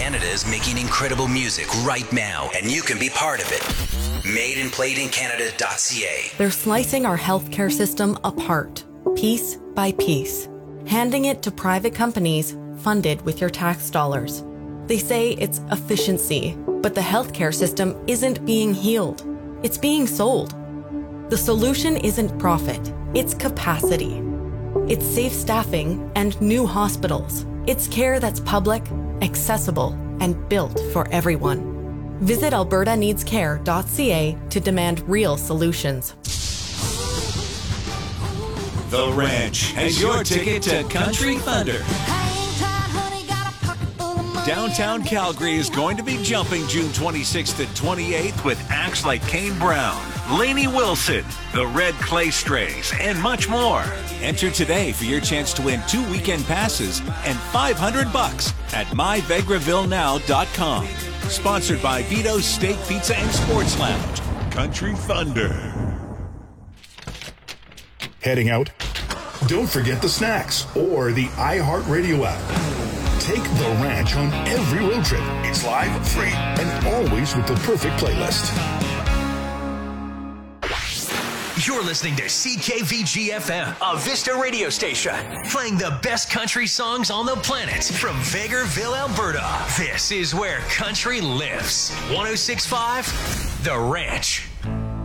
Canada is making incredible music right now, and you can be part of it. MadeandPlayedInCanada.ca. They're slicing our healthcare system apart, piece by piece, handing it to private companies funded with your tax dollars. They say it's efficiency, but the healthcare system isn't being healed. It's being sold. The solution isn't profit, it's capacity. It's safe staffing and new hospitals. It's care that's public, accessible, and built for everyone. Visit albertaneedscare.ca to demand real solutions. The Ranch has your ticket to Country Thunder. Downtown Calgary is going to be jumping June 26th and 28th with acts like Kane Brown, Lainey Wilson, the Red Clay Strays, and much more. Enter today for your chance to win 2 weekend passes and $500 at myvegrevillenow.com. Sponsored by Vito's Steak, Pizza, and Sports Lounge. Country Thunder. Heading out? Don't forget the snacks or the iHeartRadio app. Take The Ranch on every road trip. It's live, free, and always with the perfect playlist. You're listening to CKVG-FM, a Vista radio station, playing the best country songs on the planet from Vegreville, Alberta. This is where country lives. 106.5, The Ranch.